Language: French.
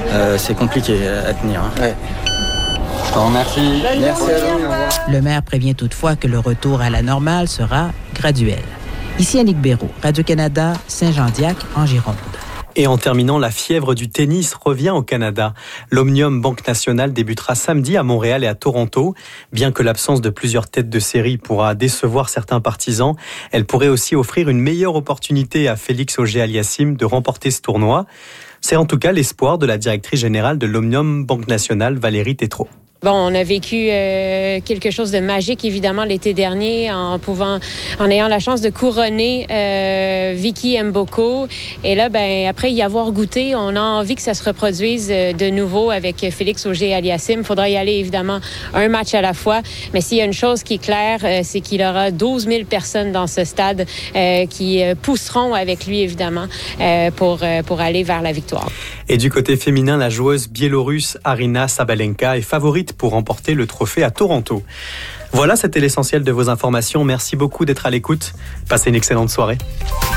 c'est compliqué à tenir. Hein. Ouais. Je te remercie. Merci à vous. Au revoir. Le maire prévient toutefois que le retour à la normale sera graduel. Ici Annick Béraud, Radio-Canada, Saint-Jean-Diac, en Gironde. Et en terminant, la fièvre du tennis revient au Canada. L'Omnium Banque Nationale débutera samedi à Montréal et à Toronto. Bien que l'absence de plusieurs têtes de série pourra décevoir certains partisans, elle pourrait aussi offrir une meilleure opportunité à Félix Auger-Aliassime de remporter ce tournoi. C'est en tout cas l'espoir de la directrice générale de l'Omnium Banque Nationale, Valérie Tétrault. Bon, on a vécu quelque chose de magique, évidemment, l'été dernier, en ayant la chance de couronner Vicky Mboko. Et là, après y avoir goûté, on a envie que ça se reproduise de nouveau avec Félix Auger-Aliassime. Il faudra y aller, évidemment, un match à la fois. Mais s'il y a une chose qui est claire, c'est qu'il y aura 12 000 personnes dans ce stade qui pousseront avec lui, évidemment, pour aller vers la victoire. Et du côté féminin, la joueuse biélorusse Aryna Sabalenka est favorite pour remporter le trophée à Toronto. Voilà, c'était l'essentiel de vos informations. Merci beaucoup d'être à l'écoute. Passez une excellente soirée.